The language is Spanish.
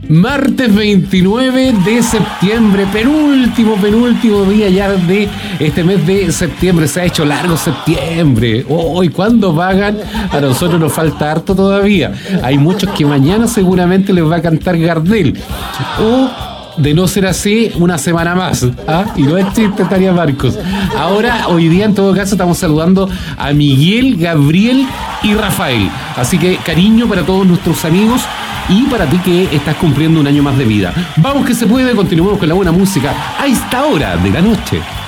Martes 29 de septiembre, penúltimo día ya de este mes de septiembre. Se ha hecho largo septiembre. Hoy, ¿cuándo pagan? A nosotros nos falta harto todavía. Hay muchos que mañana seguramente les va a cantar Gardel. O, de no ser así, una semana más. ¿Ah? Y no es chiste, Tania Marcos. Ahora, hoy día, en todo caso, estamos saludando a Miguel, Gabriel y Rafael. Así que cariño para todos nuestros amigos y para ti que estás cumpliendo un año más de vida. Vamos que se puede, continuemos con la buena música a esta hora de la noche.